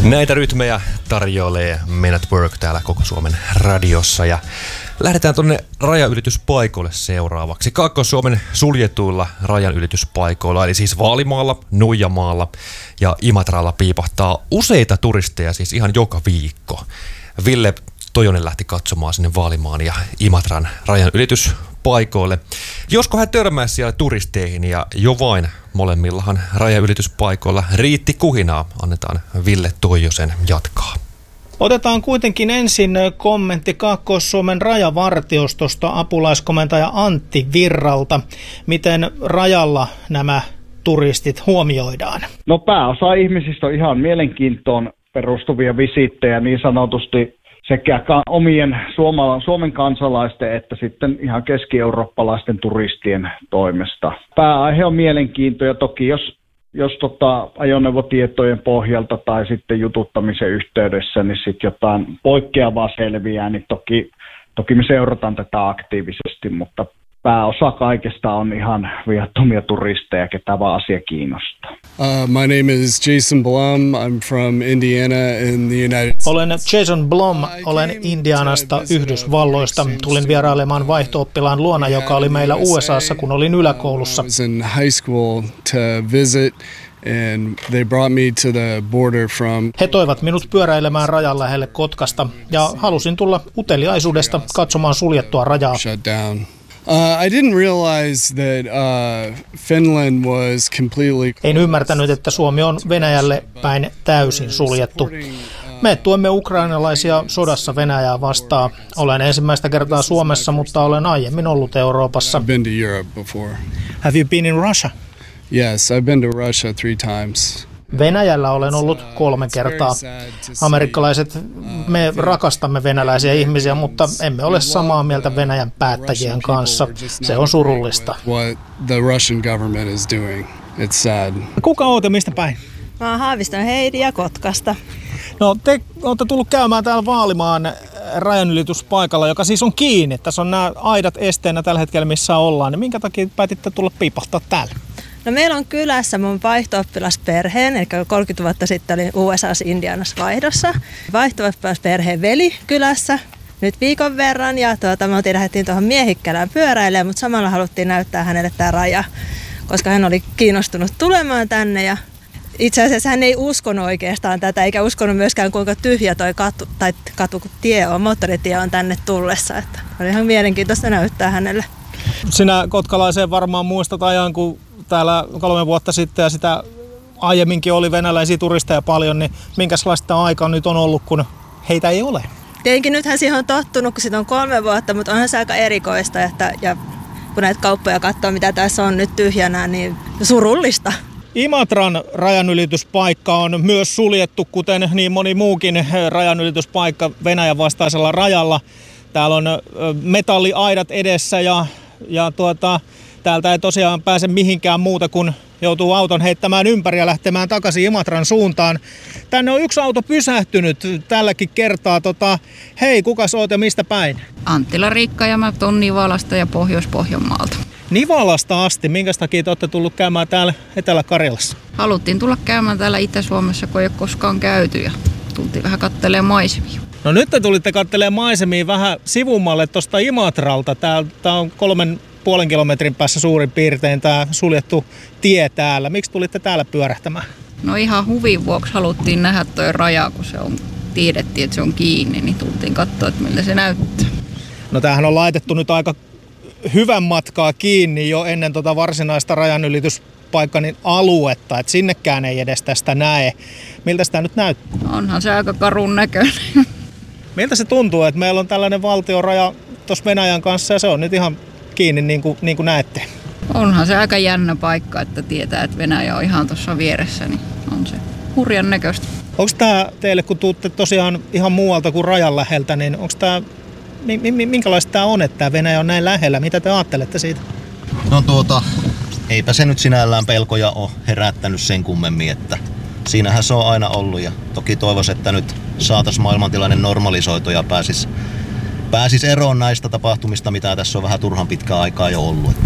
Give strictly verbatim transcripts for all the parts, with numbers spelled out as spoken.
Näitä rytmejä tarjoilee Men at Work täällä koko Suomen radiossa ja lähdetään tuonne rajanylityspaikoille seuraavaksi. Kaakkois-Suomen suljetuilla rajanylityspaikoilla, eli siis Vaalimaalla, Nuijamaalla ja Imatralla piipahtaa useita turisteja siis ihan joka viikko. Ville Toijonen lähti katsomaan sinne Vaalimaan ja Imatran rajanylityspaikoille. Josko hän törmää siellä turisteihin ja jo vain molemmillahan rajanylityspaikoilla riitti kuhinaa. Annetaan Ville Toijosen jatkaa. Otetaan kuitenkin ensin kommentti Kaakkois-Suomen rajavartiostosta apulaiskomentaja Antti Virralta. Miten rajalla nämä turistit huomioidaan? No pääosa ihmisistä on ihan mielenkiintoon perustuvia visiittejä niin sanotusti sekä omien Suomen kansalaisten että sitten ihan keski-eurooppalaisten turistien toimesta. Pääaihe on mielenkiinto ja toki jos Jos tota, ajoneuvotietojen pohjalta tai sitten jututtamisen yhteydessä, niin sitten jotain poikkeavaa selviää, niin toki, toki me seurataan tätä aktiivisesti, mutta pääosa kaikesta on ihan viattomia turisteja, ketä vaan asia kiinnostaa. Uh, my name is Jason Blum. I'm from Indiana in the United States. Olen Jason Blum. Olen Indianasta, Yhdysvalloista. Tulin vierailemaan vaihto-oppilaan luona, joka oli meillä U S A:ssa, kun olin yläkoulussa. I was in high school to visit. And they brought me to the border from... He toivat minut pyöräilemään rajan lähelle Kotkasta ja halusin tulla uteliaisuudesta katsomaan suljettua rajaa. Shut down. Uh, I didn't realize that uh, Finland was completely... En ymmärtänyt, että Suomi on Venäjälle päin täysin suljettu. Me tuemme ukrainalaisia sodassa Venäjää vastaan. Olen ensimmäistä kertaa Suomessa, mutta olen aiemmin ollut Euroopassa. I've been to Europe before. Have you been in Russia? Yes, I've been to Russia three times. Venäjällä olen ollut kolme kertaa. Amerikkalaiset, me rakastamme venäläisiä ihmisiä, mutta emme ole samaa mieltä Venäjän päättäjien kanssa. Se on surullista. What the Russian government is doing. It's sad. Kuka ootte, mistä päin? Mä oon Haaviston Heidi ja Kotkasta. No te olette tullut käymään täällä Vaalimaan rajanylityspaikalla, joka siis on kiinni. Tässä on nämä aidat esteenä tällä hetkellä, missä ollaan. Minkä takia päätitte tulla piipahtaa täällä? No meillä on kylässä mun vaihto-oppilasperheen, eli kolmekymmentä vuotta sitten olin U S A:ssa Indianassa vaihdossa. Vaihto-oppilasperheen veli kylässä nyt viikon verran ja tuota, me oltiin lähdettiin tuohon Miehikkälään pyöräilemään, mutta samalla haluttiin näyttää hänelle tämä raja, koska hän oli kiinnostunut tulemaan tänne ja itse asiassa hän ei uskonut oikeastaan tätä, eikä uskonut myöskään kuinka tyhjä toi katu, tai katu tie on, moottoritie on tänne tullessa, että oli ihan mielenkiintoista näyttää hänelle. Sinä kotkalaiseen varmaan muistat ajan, kun täällä kolme vuotta sitten ja sitä aiemminkin oli venäläisiä turisteja paljon, niin minkälaista aikaa nyt on ollut, kun heitä ei ole? Tietenkin nythän siihen on tottunut, kun siitä on kolme vuotta, mutta onhan se aika erikoista, että ja kun näitä kauppoja katsoo, mitä tässä on nyt tyhjänä, niin surullista. Imatran rajanylityspaikka on myös suljettu, kuten niin moni muukin rajanylityspaikka Venäjän vastaisella rajalla. Täällä on metalliaidat edessä ja, ja tuota, täältä ei tosiaan pääse mihinkään muuta kuin joutuu auton heittämään ympäri ja lähtemään takaisin Imatran suuntaan. Tänne on yksi auto pysähtynyt tälläkin kertaa. Tota, hei, kukas oot ja mistä päin? Anttila Riikka ja mä tuon Nivalasta ja Pohjois-Pohjanmaalta. Nivalasta asti. Minkä takia te olette tullut käymään täällä Etelä-Karjalassa? Haluttiin tulla käymään täällä Itä-Suomessa, kun ei ole koskaan käyty ja tultiin vähän katselemaan maisemia. No nyt te tulitte katselemaan maisemia vähän sivummalle tuosta Imatralta. Tää on kolmen puolen kilometrin päässä suurin piirtein tämä suljettu tie täällä. Miksi tulitte täällä pyörähtämään? No ihan huvin vuoksi haluttiin nähdä toi raja, kun se on, tiedettiin, että se on kiinni, niin tultiin katsoa, että miltä se näyttää. No tämähän on laitettu nyt aika hyvän matkaa kiinni jo ennen tuota varsinaista rajanylityspaikkanin aluetta, että sinnekään ei edes tästä näe. Miltä sitä nyt näyttää? Onhan se aika karun näköinen. Miltä se tuntuu, että meillä on tällainen valtioraja tuossa Venäjän kanssa ja se on nyt ihan kiinni niin kuin, niin kuin näette? Onhan se aika jännä paikka, että tietää, että Venäjä on ihan tuossa vieressä, niin on se hurjan näköistä. Onko tämä teille, kun tuutte tosiaan ihan muualta kuin rajan läheltä, niin onko tämä, minkälaista tämä on, että tämä Venäjä on näin lähellä? Mitä te ajattelette siitä? No tuota, eipä se nyt sinällään pelkoja ole herättänyt sen kummemmin, että siinähän se on aina ollut ja toki toivoisin, että nyt saataisiin maailmantilanne normalisoitu ja pääsisi pääsis eroon näistä tapahtumista, mitä tässä on vähän turhan pitkään aikaa jo ollut.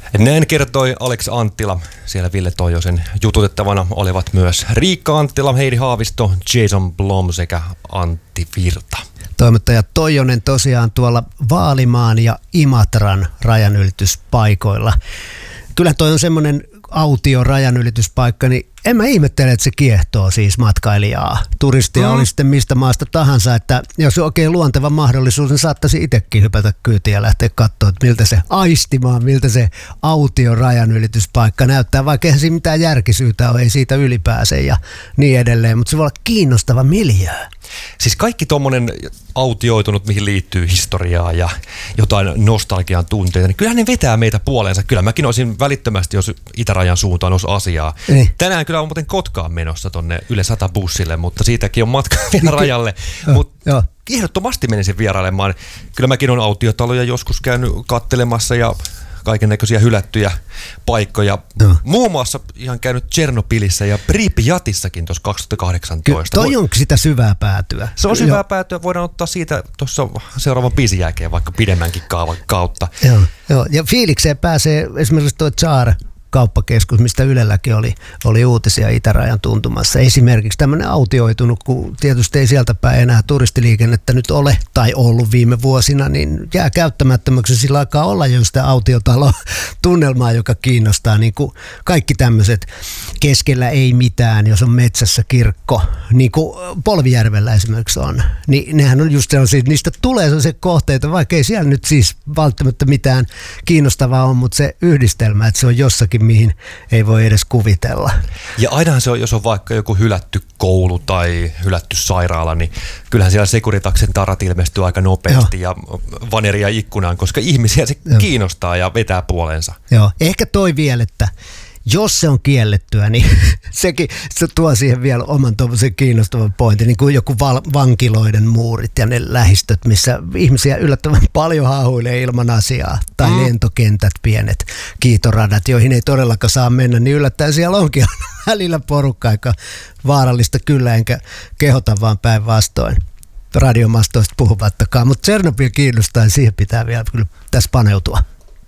Näin kertoi Alex Anttila. Siellä Ville Toijosen jututettavana olivat myös Riikka Anttila, Heidi Haavisto, Jason Blom sekä Antti Virta. Toimittaja Toijonen tosiaan tuolla Vaalimaan ja Imatran rajanylityspaikoilla. Kyllä toi on semmoinen autio rajanylityspaikka, niin en mä ihmettele, että se kiehtoo siis matkailijaa. Turistia mm. oli sitten mistä maasta tahansa, että jos on oikein luonteva mahdollisuus, niin saattaisi itsekin hypätä kyytiin ja lähteä katsoa, että miltä se aistimaan, miltä se autio rajanylityspaikka näyttää, vaikka eihän siinä mitään järkisyyttä ole, ei siitä ylipääse ja niin edelleen, mutta se voi olla kiinnostava miljöö. Siis kaikki tommonen autioitunut, mihin liittyy historiaa ja jotain nostalgian tunteita, niin kyllähän ne vetää meitä puoleensa. Kyllä mäkin olisin välittömästi, jos itärajan suuntaan olisi asiaa. Ei. Tänään kyllä on muuten Kotkaan menossa tonne Yle sata bussille, mutta siitäkin on matka vielä rajalle. Mutta ehdottomasti menisin vierailemaan. Kyllä mäkin olen autiotaloja joskus käynyt kattelemassa ja kaiken näköisiä hylättyjä paikkoja. No. Muun muassa ihan käynyt Tšernobylissa ja Pripjatissakin tuossa kaksituhattakahdeksantoista. Kyllä, toi on sitä syvää päätyä. Se on syvää päätyä. Voidaan ottaa siitä tuossa seuraavan biisin jälkeen vaikka pidemmänkin kaavan kautta. Joo, joo. Ja fiilikseen pääsee esimerkiksi tuo Tsar kauppakeskus, mistä Ylelläkin oli, oli uutisia itärajan tuntumassa. Esimerkiksi tämmöinen autioitunut, kun tietysti ei sieltä päin enää turistiliikennettä nyt ole tai ollut viime vuosina, niin jää käyttämättömäksi. Sillä alkaa olla jo sitä autiotalo-tunnelmaa, joka kiinnostaa. Niin kuin kaikki tämmöiset keskellä ei mitään, jos on metsässä kirkko, niin kuin Polvijärvellä esimerkiksi on. Niin nehän on just sellaisia, niistä tulee sellaisia kohteita, vaikka ei siellä nyt siis välttämättä mitään kiinnostavaa on, mutta se yhdistelmä, että se on jossakin, mihin ei voi edes kuvitella. Ja ainahan se on, jos on vaikka joku hylätty koulu tai hylätty sairaala, niin kyllähän siellä Securitaksen tarat ilmestyy aika nopeasti Joo. ja vaneria ikkunaan, koska ihmisiä se Joo. kiinnostaa ja vetää puoleensa. Joo, ehkä toi vielä, että jos se on kiellettyä, niin sekin se tuo siihen vielä oman tuollaisen kiinnostavan pointin, niin kuin joku val- vankiloiden muurit ja ne lähistöt, missä ihmisiä yllättävän paljon haahuilee ilman asiaa, tai mm. lentokentät, pienet kiitoradat, joihin ei todellakaan saa mennä, niin yllättäen siellä onkin välillä porukka, aika vaarallista kyllä, enkä kehota vaan päinvastoin radiomastoista puhumattakaan, mutta Tšernobyl kiinnostaa ja siihen pitää vielä kyllä tässä paneutua.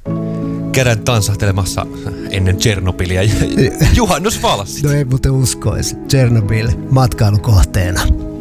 Käydään tansahtelemassa ennen Tšernobylia. Juhannusvalssit. No ei muuten uskoisi. Tšernobyl matkailukohteena.